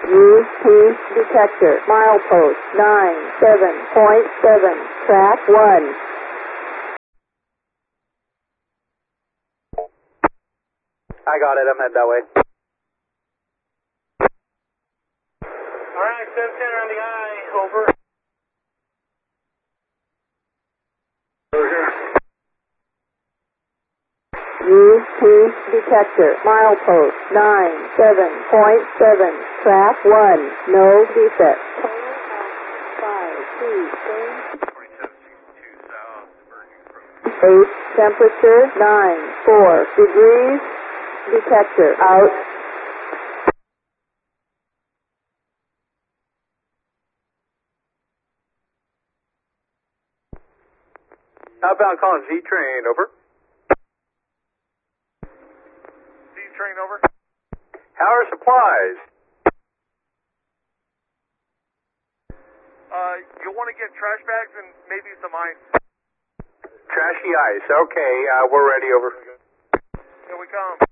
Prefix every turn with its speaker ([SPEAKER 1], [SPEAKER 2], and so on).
[SPEAKER 1] UP detector, milepost 97.7, track 1.
[SPEAKER 2] I got it, I'm headed that way.
[SPEAKER 3] Alright, 710 around the eye, over.
[SPEAKER 1] UP detector, milepost 97.7, track 1, no defect. 8, temperature 94 degrees, detector out.
[SPEAKER 2] Outbound calling Z-Train, over.
[SPEAKER 3] Z-Train, over.
[SPEAKER 2] How are supplies?
[SPEAKER 3] You'll want to get trash bags and maybe some ice.
[SPEAKER 2] Trashy ice, okay, we're ready, over.
[SPEAKER 3] Here we come.